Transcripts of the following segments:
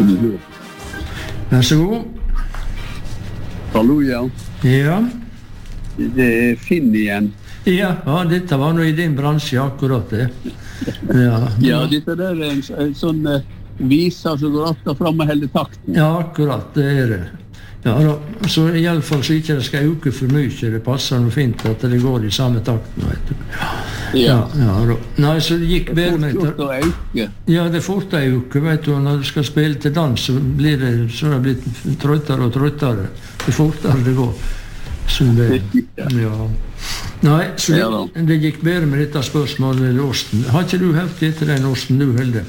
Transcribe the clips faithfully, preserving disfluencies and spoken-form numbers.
Vær så god. Hallo, ja. Ja. Det er Finn igjen. Ja, ja, dette var noe i din bransje akkurat det. Ja, ja dette der er en, en sånn uh, viser som går opp og frem og holder takten. Ja, akkurat, det er det. Ja, da, så i alle fall så ikke det skal uke for mye, det passer noe fint at det går i samme takten, vet du. Ja, ja, da. Nei, så det gikk bedre med det. Det er fort å øke. Ja, det er fort å øke, vet du, og når du skal spille til dans, så blir det, så det blitt trøttere og trøttere. Det er fortere det går. Så det, ja. Nei, så det, det gikk bedre med dette spørsmålet med osten. Har ikke du hørt etter den osten du holder?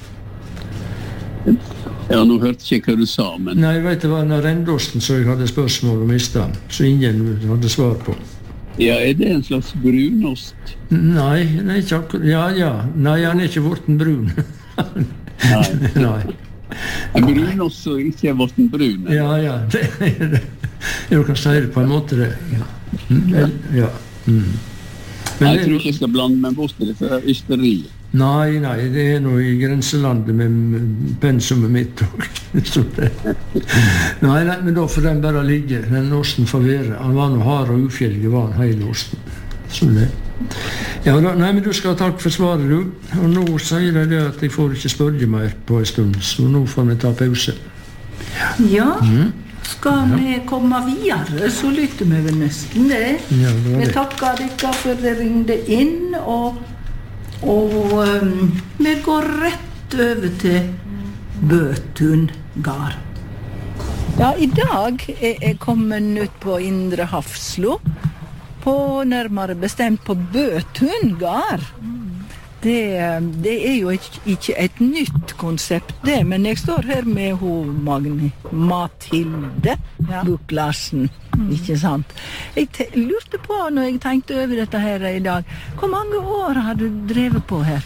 Ja, nå hørte ikke hva du sa, men... Nei, vet du, det var den rendosten som jeg hadde spørsmål om i stedet, så ingen hadde svar på. Ja, er det en slags brunost? Nei, nei, ikke akkurat. Ja, ja. Nei, han er ikke vorten brun. Nei. Nei. En brunost som ikke er vorten brun? Eller? Ja, ja. Det er det. Du kan si det på en måte, det. Ja. Ja. Ja. Mm. Men jeg tror ikke jeg skal blande meg bort til det, for det er ysteri. Nei, nei, det er noe i grenselandet med pensumet mitt. nei, nei, men da får den bare ligge. Den osten får være. Han var noe hard og ufjellig, var han hele osten. Så det. Ja, da, nei, men du skal ha takk for svaret, du. Og nå sier jeg det at jeg får ikke spørre mer på en stund, så nå får vi ta pause. Ja, mm. skal vi ja. komme videre, så lytter vi vel nesten det. Ja, det var det. Vi takker dere for det ringde inn, og Og um, vi går rett over til Bøtun gard. Ja, i dag er jeg kommet ut på Indre Hafslo, på nærmere bestemt på Bøtun gard. Det, det er jo ikke, ikke et nytt konsept det, men jeg står her med hun Magni, Mathilde ja. Buch-Larsen, mm. ikke sant? Jeg te- lurte på når jeg tenkte over dette her i dag, hvor mange år har du drevet på her?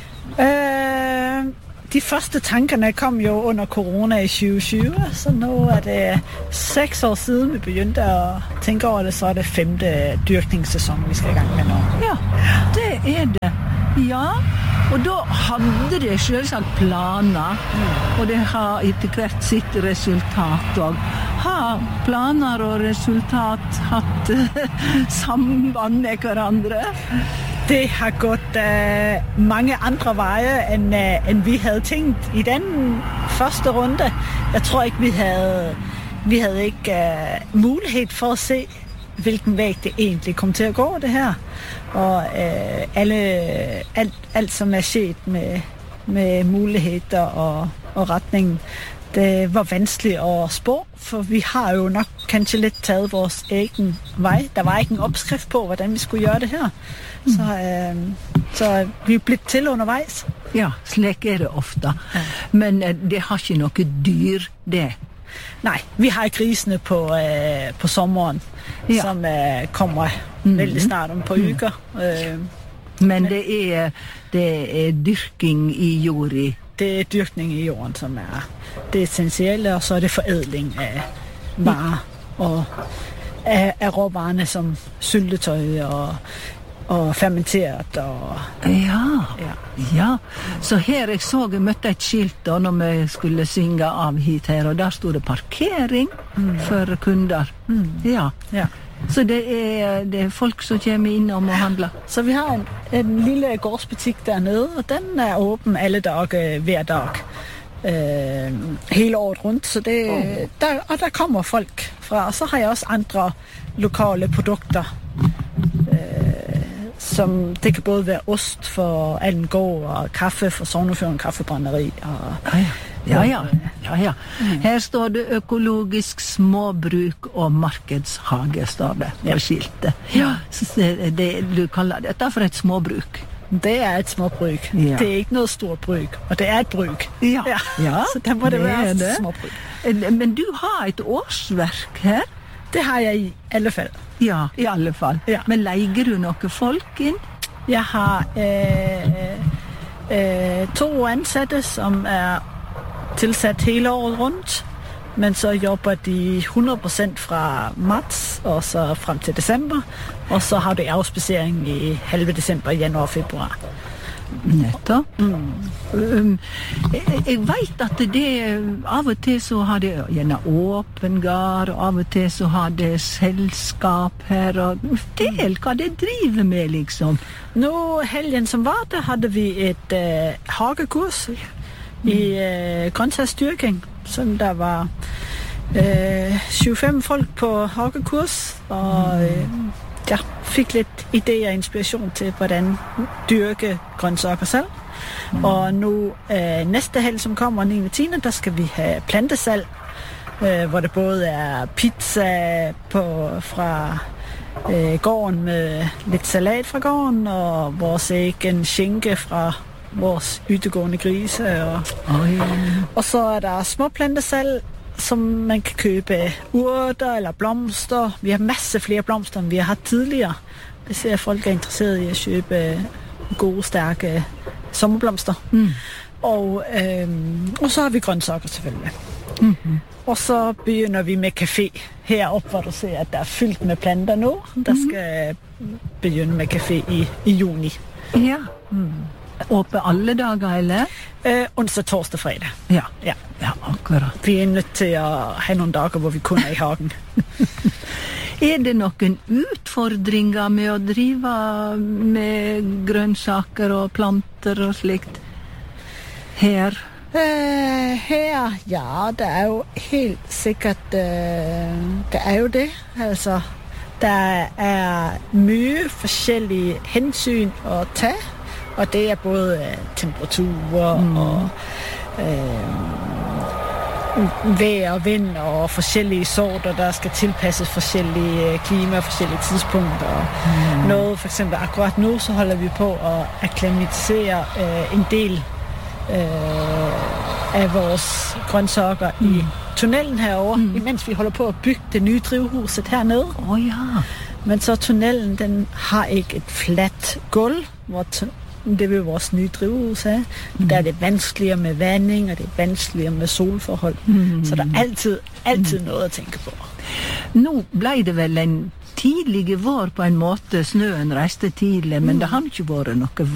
Uh, de første tankerne kom jo under corona i tjue tjue, så nå er det seks år siden vi begynte å tenke over det, så er det femte dyrkningssesong vi skal i gang med nå. Ja, det er det. Ja, og da hadde det selvsagt planer, og det har etter hvert sitt resultat og har planer og resultat hatt samband med hverandre? Det har gått uh, mange andre veier enn, uh, enn vi hadde tenkt i den første runde. Jeg tror ikke vi hadde, vi hadde ikke uh, mulighet for å se hvilken vei det egentlig kom til å gå, det her. Og øh, alle, alt, alt som er skjedd med, med muligheter og, og retning, det var vanskelig å spå, for vi har jo nok kanskje litt taget vores egen vei. Der var ikke en oppskrift på, hvordan vi skulle gjøre det her. Så, øh, så vi er blitt til underveis. Ja, slik er det ofte. Men øh, det har ikke noe dyr, det. Nei, vi har grisene på, øh, på sommeren, ja. som øh, kommer mm. veldig snart om på uker. Mm. Men det er, det er dyrking i jorda? Det er dyrkning i jorden som er det essensielle, og så er det foredling av varer, og av, av råvarene som syltetøy og og fermentert og ja. ja. Ja. Så her jeg så jeg møtte et skilt da når vi skulle synge av hit her, og der stod det parkering mm. for kunder. Mm. Ja. Ja. Så det er, det er folk som kommer innom og handler. Så vi har en, en lille gårdsbutikk der nede, og den er åpen alle dager hver dag. Øh, hele året rundt, så det, oh. der, og der kommer folk fra. Og så har jeg også andre lokale produkter. Som det kan både være ost for Allengård og kaffe for Sognefjorden kaffebrenneri. Og, ja, ja. ja, ja. Her står det økologisk småbruk og markedshage, står det på skiltet. Ja. Det, det, du kaller dette for et småbruk. Det er et småbruk. Ja. Det er ikke noe stort bruk, og det er et bruk. Ja, ja. ja så det må det, det være det. Småbruk. Men du har et årsverk her? Det har jeg i alle fall. Ja, i alle fall. Ja. Men leier du noen folk inn? Jeg har øh, øh, to ansatte som er tilsatt hele året rundt, men så jobber de hundre prosent fra mars og så frem til desember, og så har de avspasering i halve desember, januar, februar. Nettopp. Mm. Um, jeg, jeg vet at det av og til så har det gjerne åpen gard, og av og til så har det selskap her, og del hva det driver med, liksom. Nå, helgen som var, der hadde vi et øh, hagekurs i øh, grøntsagsdyrking, så der var øh, syvogfem folk på hagekurs, og øh, ja, fik lidt idé og inspiration til, hvordan dyrke grøntsager selv. Mm. Og nu øh, næste helg, som kommer niende tiende, der skal vi have plantesalg, øh, hvor det både er pizza på, fra øh, gården med lidt salat fra gården, og vores egen skinke fra vores yttergående grise. Og, oh, ja. og så er der små plantesalg, som man kan købe urter eller blomster. Vi har masse flere blomster, end vi har haft tidligere. Det ser, at folk er interesseret i at købe gode, stærke sommerblomster. Mm. Og, øhm, og så har vi grøntsager selvfølgelig. Mm-hmm. Og så begynder vi med café heroppe, hvor du ser, at der er fyldt med planter nu. Der skal begynde med café i, i juni. Ja. Mm. Åpne alle dager, eller? Øh, onsdag, torsdag, fredag. Ja. Ja. Ja, akkurat. Vi er nødt til at have nogle dager, hvor vi kun er i hagen. Er det noen utfordringer med å drive med grønnsaker og planter og slikt her? Uh, her, ja, der er jo helt sikkert, uh, der er jo det. Altså, der er mye forskellige hensyn at tage, og det er både uh, temperaturer mm. og uh, vejr og vind og forskellige sorter, der skal tilpasses forskellige klima og forskellige tidspunkter. Mm. Noget, for eksempel akkurat nu, så holder vi på at akklimatisere uh, en del uh, af vores grøntsager mm. i tunnelen herovre, mm. imens vi holder på at bygge det nye drivhuset hernede. Åh oh, ja. Men så tunnelen, den har ikke et fladt gulv, hvor det vil vores nye drivhus have. Mm. Der er det vanskeligere med vanding, og det er vanskeligere med solforhold. Mm. Så der er altid, altid mm. noget at tænke på. Nu blev det vel en tidlig vår på en måte. Snøen reiste tidlig, men mm. det har ikke vært noe